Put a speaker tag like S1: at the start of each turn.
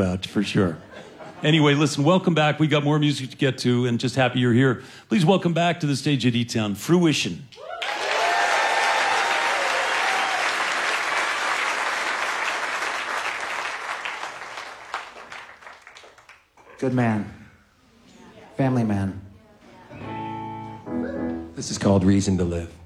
S1: about, for sure. Anyway, listen, welcome back. We got more music to get to, and just happy you're here. Please welcome back to the stage at E-Town, Fruition.
S2: Good man. Family man.
S3: This is called Reason to Live.